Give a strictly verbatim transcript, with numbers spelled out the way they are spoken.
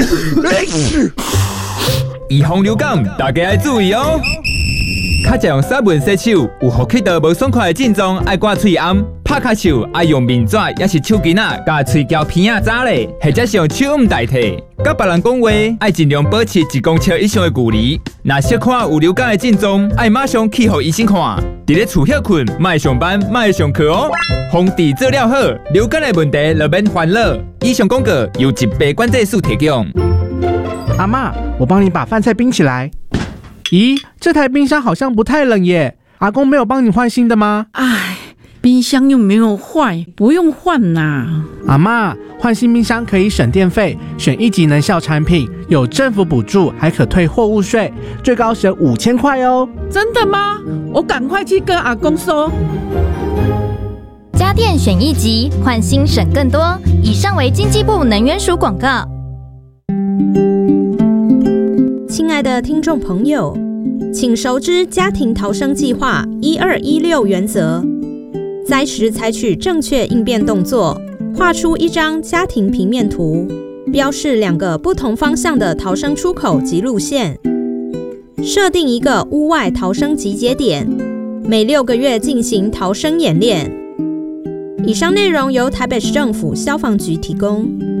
预防流感，大家要注意哦。较常用沙文洗手，有呼吸道无爽快的症状，爱刮喙暗、拍咳嗽，爱用面纸，也是手巾啊，甲喙胶片啊扎咧，或者是用手捂代替。甲别人讲话，爱尽量保持一公尺以上的距离。若小看有流感的症状，爱马上去互医生看。伫咧厝休困，莫上班，莫上课哦。防治做了好，流感的问题就免烦恼。以上广告由疾病管制署提供。 阿嬷，我帮你把饭菜冰起来。咦，这台冰箱好像不太冷耶，阿公没有帮你换新的吗？ 唉，冰箱又没有坏，不用换啦。 阿嬷，换新冰箱可以省电费，选一级能效产品，有政府补助，还可退货物税，最高省五千块哦。 真的吗？我赶快去跟阿公说。 家电选一级，换新省更多。以上为经济部能源署广告。 亲爱的听众朋友，请熟知家庭逃生计划一二一六原则，灾时采取正确应变动作，画出一张家庭平面图，标示两个不同方向的逃生出口及路线，设定一个屋外逃生集结点，每六个月进行逃生演练。以上内容由台北市政府消防局提供。